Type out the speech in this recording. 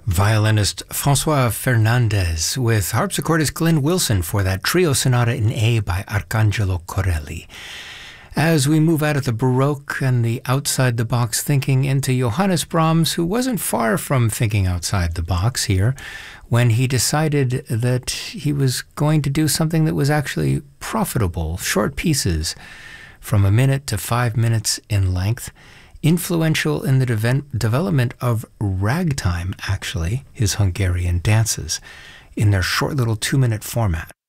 Violinist François Fernandez with harpsichordist Glenn Wilson for that trio sonata in A by Arcangelo Corelli. As we move out of the Baroque and the outside-the-box thinking into Johannes Brahms, who wasn't far from thinking outside the box here, when he decided that he was going to do something that was actually profitable, short pieces from 1 minute to 5 minutes in length, influential in the development of ragtime, actually, his Hungarian dances, in their short little 2-minute format.